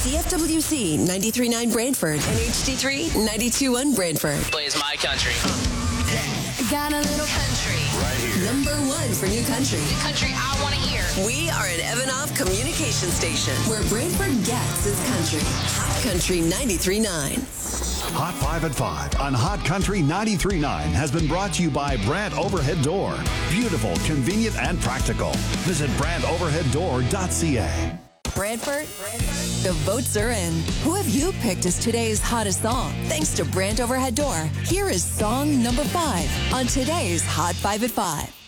CFWC 93.9 Brantford and HD3 92.1 Brantford. Plays My Country. Got a little country. Right here. Number 1 for new country. The country I want to hear. We are an Evanoff communication station where Brantford gets its country. Hot Country 93.9. Hot 5 at 5 on Hot Country 93.9 has been brought to you by Brandt Overhead Door. Beautiful, convenient, and practical. Visit BrandtOverheadDoor.ca. Brantford, the votes are in. Who have you picked as today's hottest song? Thanks to Brandt Overhead Door, here is song number 5 on today's Hot 5 at 5.